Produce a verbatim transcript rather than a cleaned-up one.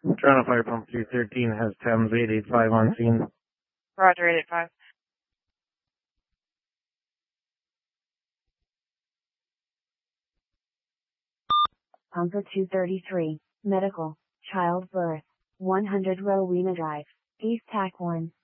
Toronto Fire Pump three thirteen has Thames eight eight five on scene. Roger, eight eight five. Pumper two thirty-three, medical, childbirth, one hundred Rowena Drive, East Tack one.